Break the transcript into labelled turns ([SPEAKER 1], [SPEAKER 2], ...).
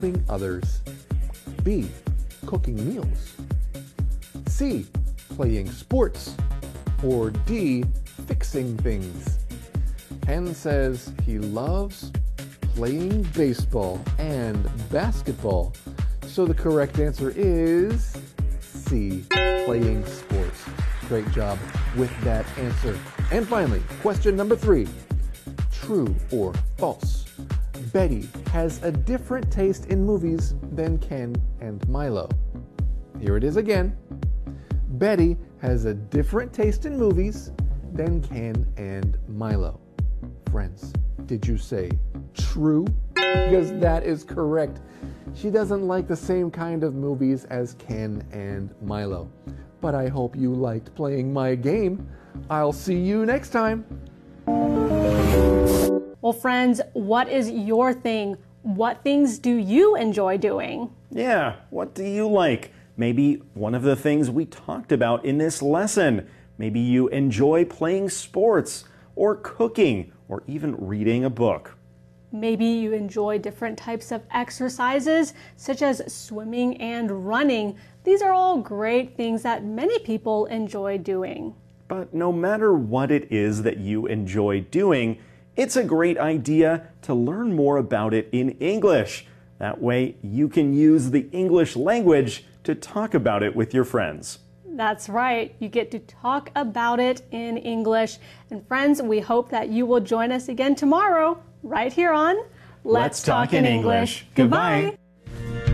[SPEAKER 1] helping others. B. Cooking meals. C. Playing sports. Or D. Fixing things. Ken says he loves playing baseball and basketball. So the correct answer is C. Playing sports. Great job with that answer. And finally, question number 3. True or false? Betty has a different taste in movies than Ken and Milo. Here it is again. Betty has a different taste in movies than Ken and Milo. Friends, did you say true? Because that is correct. She doesn't like the same kind of movies as Ken and Milo. But I hope you liked playing my game. I'll see you next time.
[SPEAKER 2] Well, friends, what is your thing? What things do you enjoy doing?
[SPEAKER 3] Yeah, what do you like? Maybe one of the things we talked about in this lesson. Maybe you enjoy playing sports, or cooking, or even reading a book.
[SPEAKER 2] Maybe you enjoy different types of exercises, such as swimming and running. These are all great things that many people enjoy doing.
[SPEAKER 3] But no matter what it is that you enjoy doing, it's a great idea to learn more about it in English. That way you can use the English language to talk about it with your friends.
[SPEAKER 2] That's right. You get to talk about it in English. And friends, we hope that you will join us again tomorrow, right here on Let's Talk in English. Goodbye.